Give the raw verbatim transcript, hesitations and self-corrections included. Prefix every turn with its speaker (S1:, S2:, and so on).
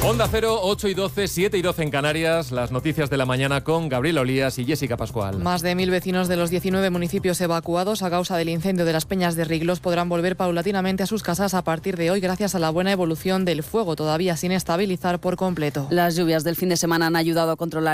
S1: Onda Cero, ocho y doce, siete y doce en Canarias. Las noticias de la mañana con Gabriel Olías y Jessica Pascual.
S2: Más de mil vecinos de los diecinueve municipios evacuados a causa del incendio de las Peñas de Riglos podrán volver paulatinamente a sus casas a partir de hoy gracias a la buena evolución del fuego, todavía sin estabilizar por completo.
S3: Las lluvias del fin de semana han ayudado a controlar